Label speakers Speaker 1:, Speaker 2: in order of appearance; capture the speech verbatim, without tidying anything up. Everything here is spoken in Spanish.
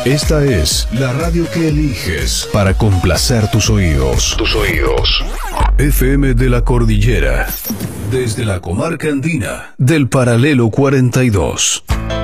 Speaker 1: Esta es la radio que eliges para complacer tus oídos. Tus oídos. F M de la Cordillera. Desde la comarca andina del Paralelo cuarenta y dos.